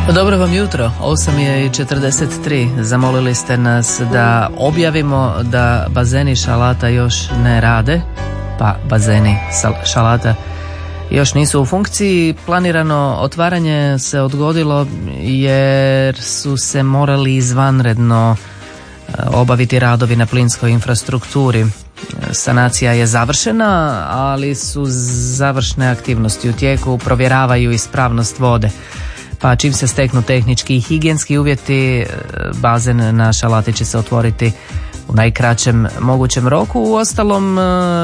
Dobro vam jutro, 8:43. Zamolili ste nas da objavimo da bazeni Šalata još ne rade, pa bazeni Šalata još nisu u funkciji. Planirano otvaranje se odgodilo jer su se morali izvanredno obaviti radovi na plinskoj infrastrukturi. Sanacija je završena, ali su završne aktivnosti u tijeku, provjeravaju ispravnost vode. Pa čim se steknu tehnički i higijenski uvjeti, bazen na Šalati će se otvoriti u najkraćem mogućem roku. Uostalom,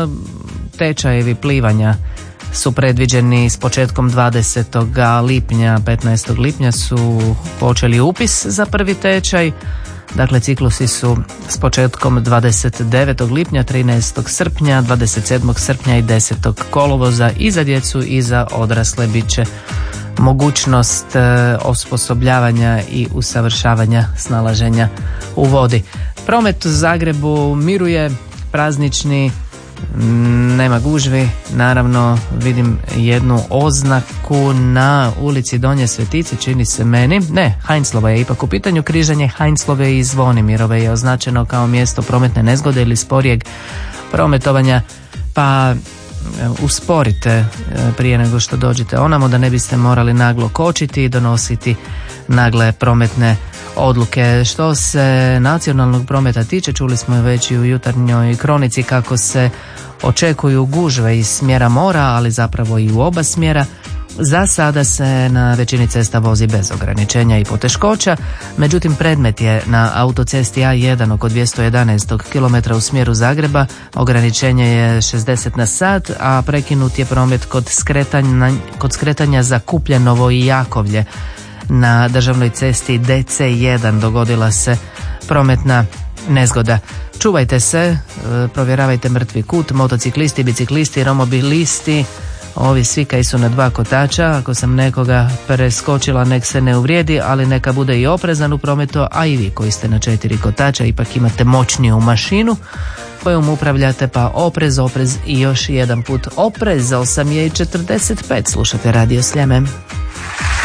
tečajevi plivanja su predviđeni s početkom 20. lipnja. 15. lipnja su počeli upis za prvi tečaj. Dakle, ciklusi su s početkom 29. lipnja, 13. srpnja, 27. srpnja i 10. kolovoza i za djecu i za odrasle bit će mogućnost osposobljavanja i usavršavanja snalaženja u vodi. Promet u Zagrebu miruje, praznični, nema gužvi. Naravno, vidim jednu oznaku na ulici Donje Svetice, čini se meni. Ne, Heinzlova je ipak u pitanju. Križanje Heinzlove i Zvonimirove je označeno kao mjesto prometne nezgode ili sporijeg prometovanja, pa usporite prije nego što dođete onamo da ne biste morali naglo kočiti i donositi nagle prometne odluke. Što se nacionalnog prometa tiče, čuli smo već i u jutarnjoj kronici kako se očekuju gužve iz smjera mora, ali zapravo i u oba smjera. Za sada se na većini cesta vozi bez ograničenja i poteškoća, međutim predmet je na autocesti A1 oko 211 km u smjeru Zagreba. Ograničenje je 60 na sat, a prekinut je promet kod skretanja za Kupljanovo i Jakovlje. Na državnoj cesti DC1 dogodila se prometna nezgoda. Čuvajte se, provjeravajte mrtvi kut, motociklisti, biciklisti, romobilisti, ovi svi kaj su na dva kotača. Ako sam nekoga preskočila, nek se ne uvrijedi, ali neka bude i oprezan u prometu, a i vi koji ste na 4 kotača ipak imate moćniju mašinu kojom upravljate, pa oprez i još jedan put oprez. 8:45, slušate Radio Sljeme.